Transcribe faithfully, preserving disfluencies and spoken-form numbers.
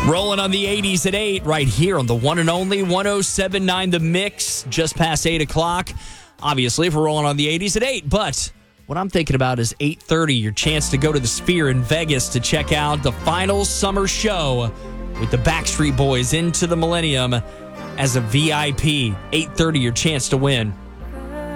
Rolling on the eighties at eight right here on the one and only one oh seven point nine The Mix, just past eight o'clock. Obviously, if we're rolling on the eighties at eight, but what I'm thinking about is eight thirty, your chance to go to the Sphere in Vegas to check out the final summer show with the Backstreet Boys Into the Millennium as a V I P. eight thirty, your chance to win.